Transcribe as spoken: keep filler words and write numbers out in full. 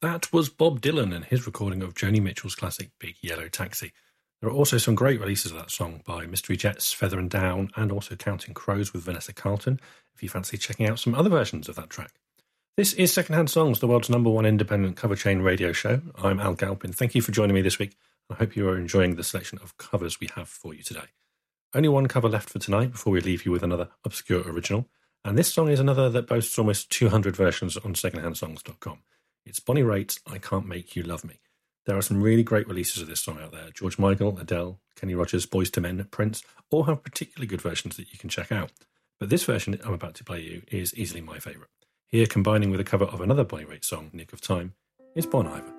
That was Bob Dylan and his recording of Joni Mitchell's classic Big Yellow Taxi. There are also some great releases of that song by Mystery Jets, Feather and Down, and also Counting Crows with Vanessa Carlton, if you fancy checking out some other versions of that track. This is Secondhand Songs, the world's number one independent cover chain radio show. I'm Al Galpin. Thank you for joining me this week. I hope you are enjoying the selection of covers we have for you today. Only one cover left for tonight before we leave you with another obscure original, and this song is another that boasts almost two hundred versions on secondhand songs dot com. It's Bonnie Raitt's I Can't Make You Love Me. There are some really great releases of this song out there. George Michael, Adele, Kenny Rogers, Boyz two Men, Prince, all have particularly good versions that you can check out. But this version I'm about to play you is easily my favourite. Here, combining with a cover of another Bonnie Raitt song, Nick of Time, is Bon Iver.